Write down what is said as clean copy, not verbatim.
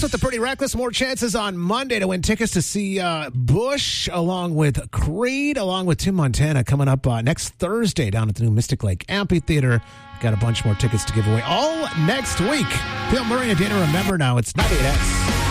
with the Pretty Reckless. More chances on Monday to win tickets to see Bush along with Creed, along with Tim Montana coming up next Thursday down at the new Mystic Lake Amphitheater. Got a bunch more tickets to give away all next week. Bill Murray and Dana, remember now, it's 98X.